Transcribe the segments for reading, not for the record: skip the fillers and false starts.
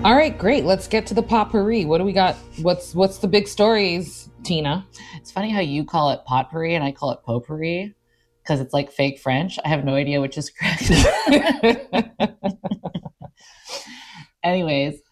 All right, great. Let's get to the potpourri. What do we got? What's the big stories, Tina? It's funny how you call it potpourri and I call it potpourri because it's like fake French. I have no idea which is correct. Anyways,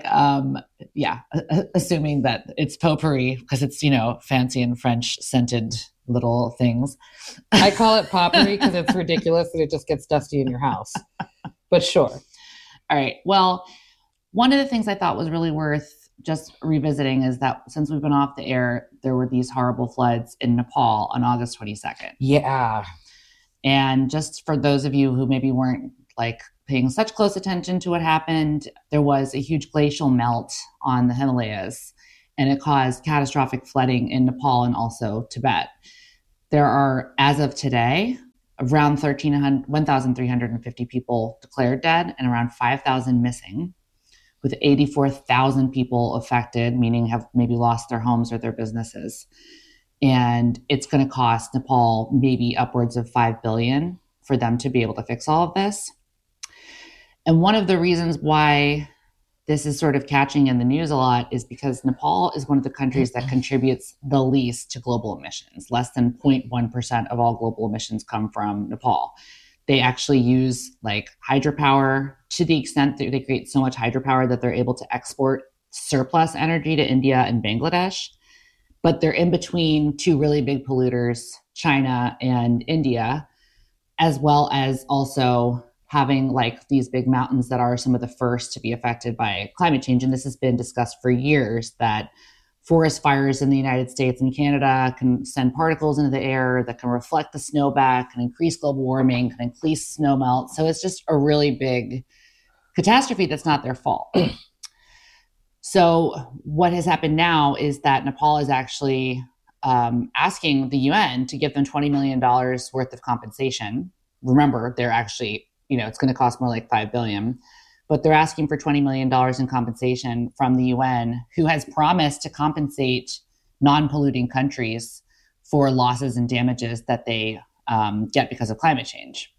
assuming that it's potpourri because it's, fancy and French scented little things. I call it potpourri because it's ridiculous and it just gets dusty in your house. But sure. All right. Well, one of the things I thought was really worth just revisiting is that since we've been off the air, there were these horrible floods in Nepal on August 22nd. Yeah. And just for those of you who maybe weren't paying such close attention to what happened, there was a huge glacial melt on the Himalayas, and it caused catastrophic flooding in Nepal and also Tibet. There are, as of today, around 1,350 people declared dead and around 5,000 missing, with 84,000 people affected, meaning have maybe lost their homes or their businesses. And it's going to cost Nepal maybe upwards of $5 billion for them to be able to fix all of this. And one of the reasons why this is sort of catching in the news a lot is because Nepal is one of the countries that contributes the least to global emissions. Less than 0.1% of all global emissions come from Nepal. They actually use hydropower to the extent that they create so much hydropower that they're able to export surplus energy to India and Bangladesh. But they're in between two really big polluters, China and India, as well as also having these big mountains that are some of the first to be affected by climate change. And this has been discussed for years that forest fires in the United States and Canada can send particles into the air that can reflect the snowback, can increase global warming, can increase snowmelt. So it's just a really big catastrophe that's not their fault. So what has happened now is that Nepal is actually asking the UN to give them $20 million worth of compensation. Remember, they're actually, it's going to cost more like $5 billion. But they're asking for $20 million in compensation from the UN, who has promised to compensate non-polluting countries for losses and damages that they get because of climate change.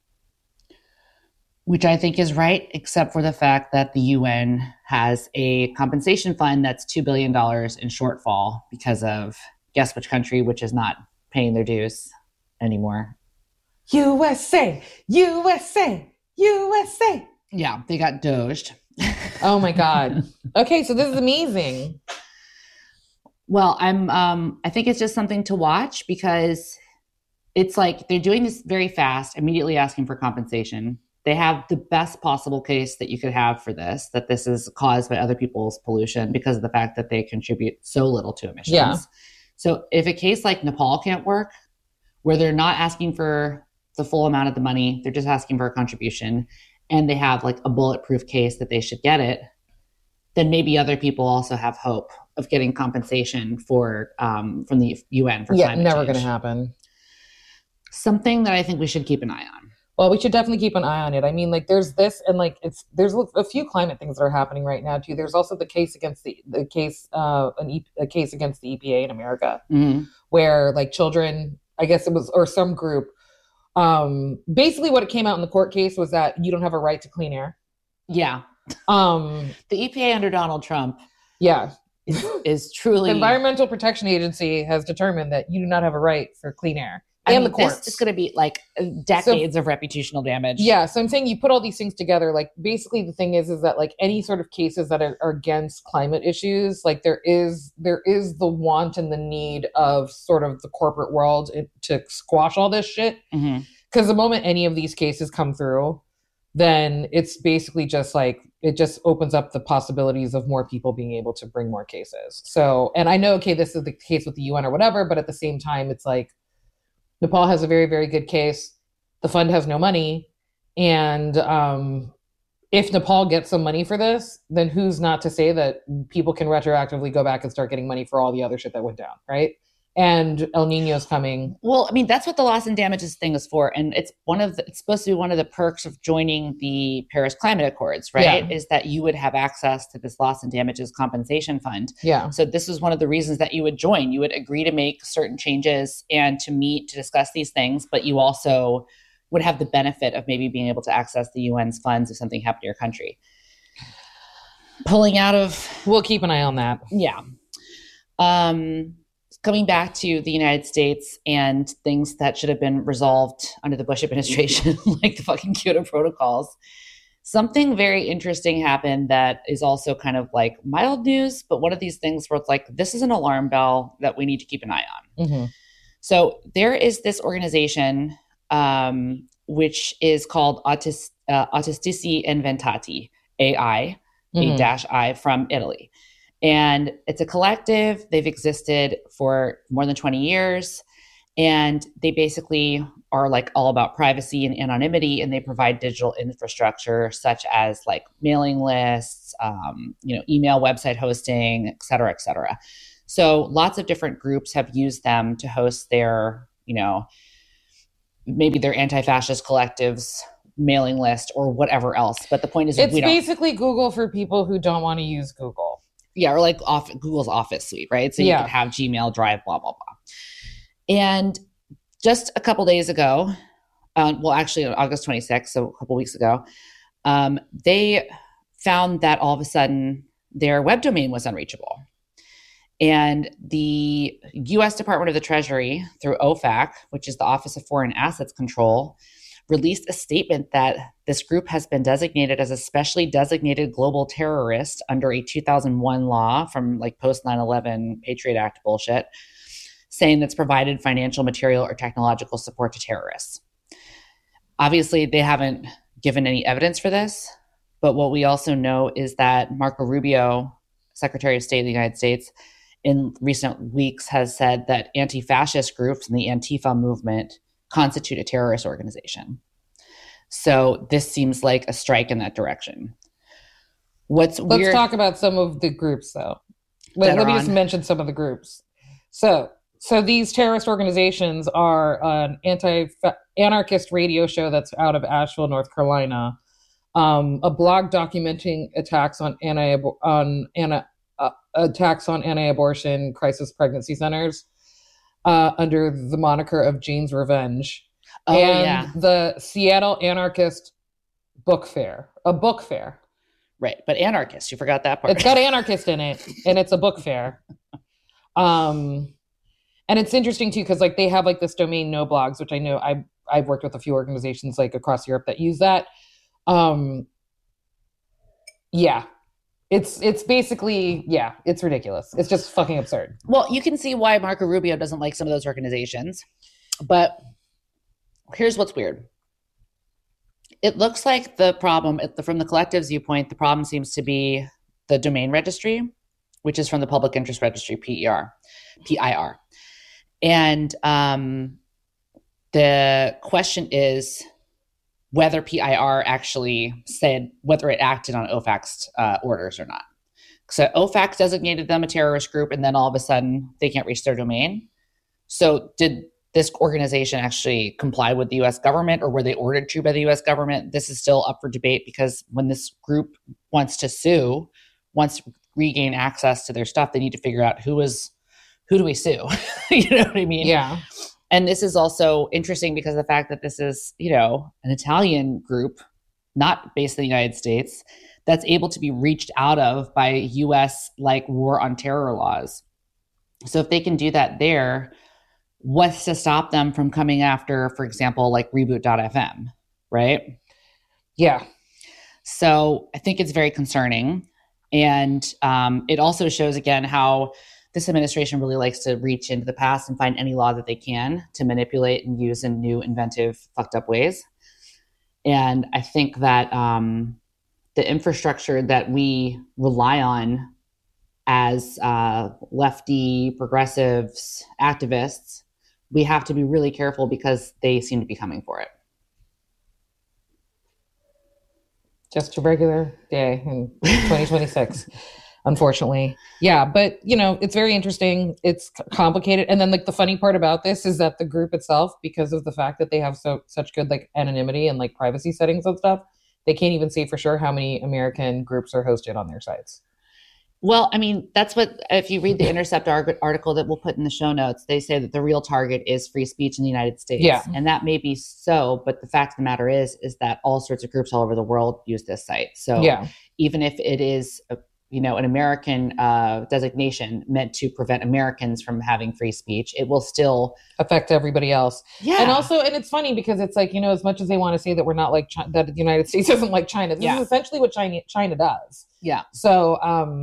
Which I think is right, except for the fact that the UN has a compensation fund that's $2 billion in shortfall because of, guess which country, which is not paying their dues anymore. USA, USA, USA. Yeah, they got doged. Oh my God. Okay, so this is amazing. Well, I think it's just something to watch because it's they're doing this very fast, immediately asking for compensation. They have the best possible case that you could have for this, that this is caused by other people's pollution because of the fact that they contribute so little to emissions. Yeah. So if a case like Nepal can't work, where they're not asking for the full amount of the money, they're just asking for a contribution, and they have a bulletproof case that they should get it, then maybe other people also have hope of getting compensation from the UN for climate change. Yeah, never going to happen. Something that I think we should keep an eye on. Well, we should definitely keep an eye on it. I mean, there's this, and there's a few climate things that are happening right now too. There's also the case against a case against the EPA in America, where children, I guess it was, or some group. Basically what it came out in the court case was that you don't have a right to clean air. Yeah. The EPA under Donald Trump. Yeah. Is truly. The Environmental Protection Agency has determined that you do not have a right for clean air. And the courts. This is going to be decades of reputational damage. Yeah. So I'm saying you put all these things together, basically the thing is that any sort of cases that are against climate issues, there is the want and the need of sort of the corporate world to squash all this shit. Because the moment any of these cases come through, then it's basically just it just opens up the possibilities of more people being able to bring more cases. So, and I know, okay, this is the case with the UN or whatever, but at the same time, it's Nepal has a very, very good case. The fund has no money. And if Nepal gets some money for this, then who's not to say that people can retroactively go back and start getting money for all the other shit that went down, right? And El Nino's coming. Well, I mean, that's what the loss and damages thing is for. And it's supposed to be one of the perks of joining the Paris Climate Accords, right? Yeah. Is that you would have access to this loss and damages compensation fund. Yeah. So this is one of the reasons that you would join. You would agree to make certain changes and to meet to discuss these things, but you also would have the benefit of maybe being able to access the UN's funds if something happened to your country. pulling out of. We'll keep an eye on that. Yeah. Coming back to the United States and things that should have been resolved under the Bush administration, like the fucking Kyoto protocols. Something very interesting happened that is also kind of like mild news, but one of these things where it's like, this is an alarm bell that we need to keep an eye on. Mm-hmm. So there is this organization, which is called Autistici Inventati, AI, A-I, from Italy. And it's a collective. They've existed for more than 20 years. And they basically are like all about privacy and anonymity. And they provide digital infrastructure such as like mailing lists, email, website hosting, et cetera, et cetera. So lots of different groups have used them to host their, maybe their anti-fascist collectives mailing list or whatever else. But the point is, it's basically Google for people who don't want to use Google. Yeah, or like Google's Office suite, right? So you can have Gmail, Drive, blah, blah, blah. And just a couple days ago, actually on August 26th, so a couple weeks ago, they found that all of a sudden their web domain was unreachable. And the U.S. Department of the Treasury, through OFAC, which is the Office of Foreign Assets Control, released a statement that this group has been designated as a specially designated global terrorist under a 2001 law from like post 9/11 Patriot Act bullshit, saying that's provided financial, material, or technological support to terrorists. Obviously, they haven't given any evidence for this, but what we also know is that Marco Rubio, Secretary of State of the United States, in recent weeks has said that anti-fascist groups and the Antifa movement constitute a terrorist organization. So this seems like a strike in that direction. Let's talk about some of the groups, though. Let me just mention some of the groups. So these terrorist organizations are an anarchist radio show that's out of Asheville, North Carolina, a blog documenting attacks on anti-abortion crisis pregnancy centers under the moniker of Jane's Revenge. The Seattle Anarchist Book Fair, a book fair. Right, but anarchist, you forgot that part. It's got anarchist in it, and it's a book fair. And it's interesting too, because like they have like this domain no blogs, which I know I've worked with a few organizations like across Europe that use that. It's basically, it's ridiculous. It's just fucking absurd. Well, you can see why Marco Rubio doesn't like some of those organizations, but here's what's weird. It looks like the problem, from the collective's viewpoint, the problem seems to be the domain registry, which is from the Public Interest Registry, PIR. And the question is whether PIR actually said whether it acted on OFAC's orders or not. So OFAC designated them a terrorist group, and then all of a sudden they can't reach their domain. So did this organization actually comply with the U.S. government, or were they ordered to by the U.S. government? This is still up for debate, because when this group wants to sue, wants to regain access to their stuff, they need to figure out who do we sue? You know what I mean? Yeah. And this is also interesting because of the fact that this is, an Italian group, not based in the United States, that's able to be reached out of by U.S. like war on terror laws. So if they can do that there, what's to stop them from coming after, for example, like Reboot.fm, right? Yeah. So I think it's very concerning. And it also shows, again, how this administration really likes to reach into the past and find any law that they can to manipulate and use in new, inventive, fucked up ways. And I think that the infrastructure that we rely on as lefty progressives, activists, we have to be really careful because they seem to be coming for it. Just a regular day in 2026. Unfortunately. Yeah. But, it's very interesting. It's complicated. And then like the funny part about this is that the group itself, because of the fact that they have such good like anonymity and like privacy settings and stuff, they can't even say for sure how many American groups are hosted on their sites. Well, I mean, that's what, if you read the Intercept article that we'll put in the show notes, they say that the real target is free speech in the United Yeah. States. And that may be so, but the fact of the matter is that all sorts of groups all over the world use this site. So Yeah. even if it is, an American designation meant to prevent Americans from having free speech, it will still affect everybody else. Yeah. And also, and it's funny because it's like, as much as they want to say that we're not like that the United States isn't like China, this is essentially what China does. Yeah. So,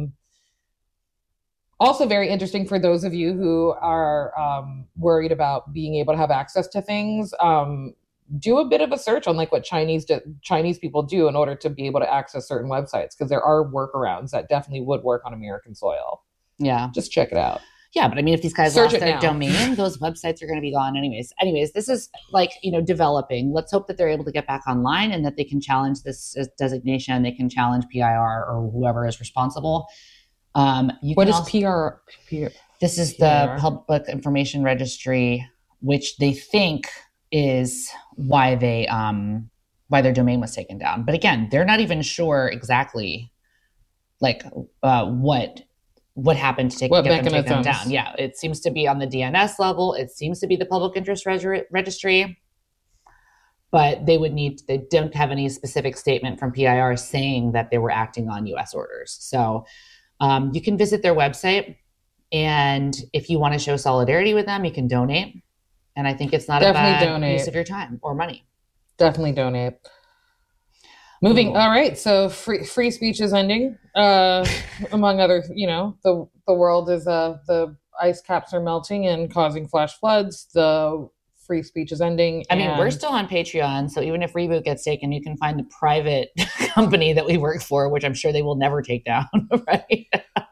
also very interesting for those of you who are worried about being able to have access to things. Do a bit of a search on like what Chinese people do in order to be able to access certain websites, because there are workarounds that definitely would work on American soil. Yeah. Just check it out. Yeah, but I mean, if these guys lost their domain, those websites are going to be gone anyways. This is like, developing. Let's hope that they're able to get back online and that they can challenge this designation. They can challenge PIR or whoever is responsible. What is PR? This is the Public Information Registry, which they think is why their domain was taken down. But again, they're not even sure exactly like what happened to get them down. Yeah, it seems to be on the DNS level. It seems to be the Public Interest Registry. But they don't have any specific statement from PIR saying that they were acting on U.S. orders. So you can visit their website, and if you want to show solidarity with them, you can donate. And I think it's not a bad use of your time or money. Definitely donate. All right. So free speech is ending. Among other, the world is the ice caps are melting and causing flash floods. The free speech is ending. I mean, we're still on Patreon, so even if Reboot gets taken, you can find the private company that we work for, which I'm sure they will never take down, right?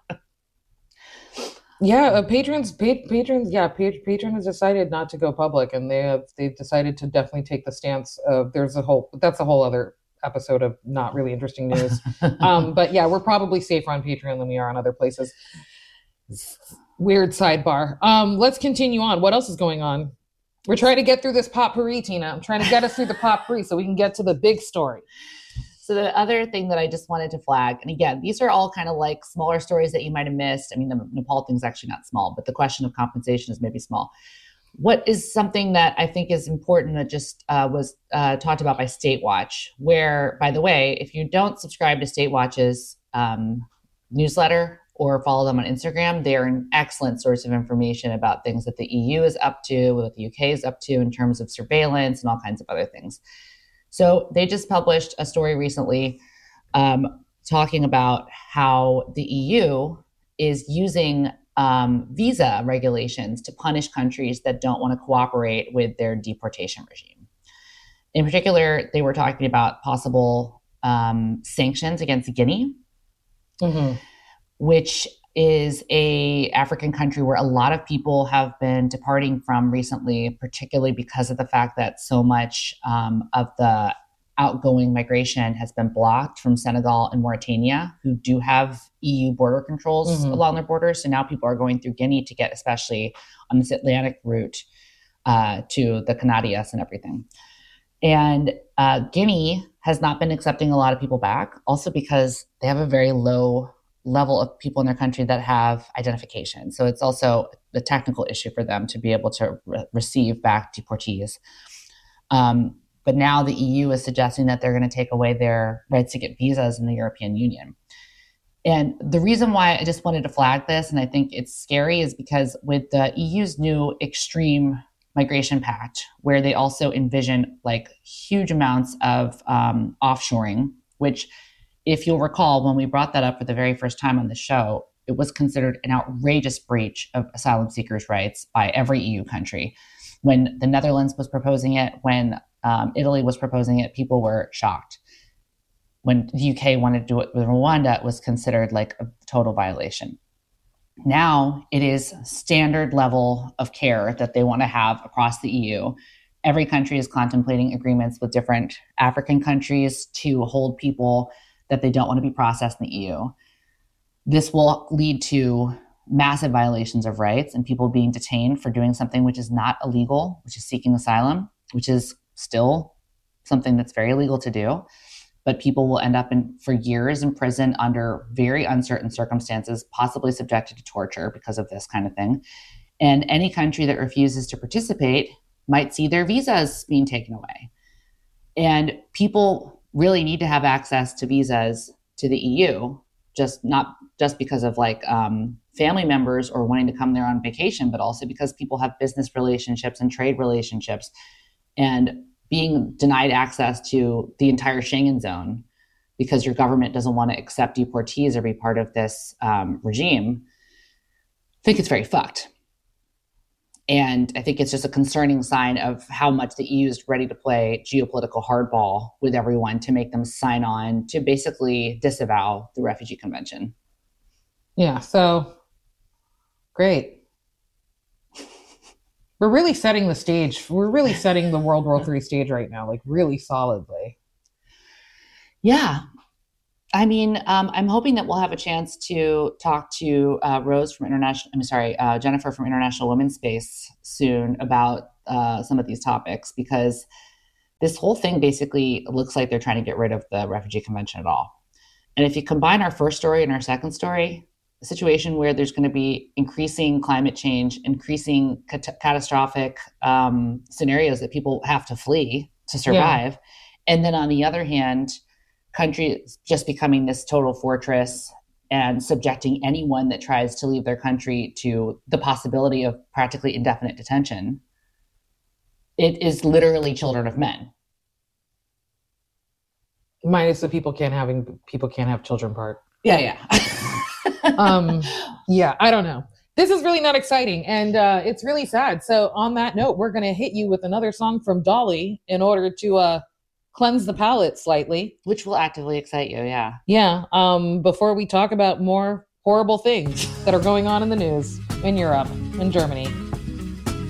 Yeah, Patreon has decided not to go public, and they've decided to definitely take the stance of that's a whole other episode of not really interesting news. But yeah, we're probably safer on Patreon than we are on other places. Weird sidebar. Let's continue on. What else is going on? We're trying to get through this potpourri, Tina. I'm trying to get us through the potpourri so we can get to the big story. So the other thing that I just wanted to flag, and again, these are all kind of like smaller stories that you might have missed. I mean, the Nepal thing's actually not small, but the question of compensation is maybe small. What is something that I think is important that just was talked about by State Watch, where, by the way, if you don't subscribe to State Watch's newsletter or follow them on Instagram, they're an excellent source of information about things that the EU is up to, what the UK is up to in terms of surveillance and all kinds of other things. So they just published a story recently talking about how the EU is using visa regulations to punish countries that don't want to cooperate with their deportation regime. In particular, they were talking about possible sanctions against Guinea, which is a African country where a lot of people have been departing from recently, particularly because of the fact that so much of the outgoing migration has been blocked from Senegal and Mauritania, who do have EU border controls along their borders. So now people are going through Guinea to get, especially on this Atlantic route, to the Canarias and everything. And Guinea has not been accepting a lot of people back, also because they have a very low level of people in their country that have identification. So it's also a technical issue for them to be able to receive back deportees. But now the EU is suggesting that they're going to take away their rights to get visas in the European Union. And the reason why I just wanted to flag this, and I think it's scary, is because with the EU's new extreme migration pact, where they also envision like huge amounts of offshoring, which, if you'll recall, when we brought that up for the very first time on the show, it was considered an outrageous breach of asylum seekers' rights by every EU country. When the Netherlands was proposing it, when Italy was proposing it, people were shocked. When the UK wanted to do it with Rwanda, it was considered like a total violation. Now it is standard level of care that they want to have across the EU. Every country is contemplating agreements with different African countries to hold people that they don't want to be processed in the EU. This will lead to massive violations of rights and people being detained for doing something which is not illegal, which is seeking asylum, which is still something that's very illegal to do. but people will end up for years in prison under very uncertain circumstances, possibly subjected to torture because of this kind of thing. And any country that refuses to participate might see their visas being taken away. And people really need to have access to visas to the EU, not just because of family members or wanting to come there on vacation, but also because people have business relationships and trade relationships. And being denied access to the entire Schengen zone because your government doesn't want to accept deportees or be part of this regime, I think it's very fucked. And I think it's just a concerning sign of how much the EU is ready to play geopolitical hardball with everyone to make them sign on to basically disavow the Refugee Convention. Yeah, so great. We're really setting the stage. We're really setting the World War III stage right now, like really solidly. Yeah. I mean, I'm hoping that we'll have a chance to talk to Jennifer from International Women's Space soon about some of these topics, because this whole thing basically looks like they're trying to get rid of the Refugee Convention at all. And if you combine our first story and our second story, a situation where there's going to be increasing climate change, increasing catastrophic scenarios that people have to flee to survive. Yeah. And then on the other hand, countries just becoming this total fortress and subjecting anyone that tries to leave their country to the possibility of practically indefinite detention. It is literally children of men. Minus the people can't have children part. Yeah. Yeah, I don't know. This is really not exciting, and it's really sad. So on that note, we're going to hit you with another song from Dolly in order to cleanse the palate slightly. Which will actively excite you, yeah. Yeah, before we talk about more horrible things that are going on in the news in Europe and Germany.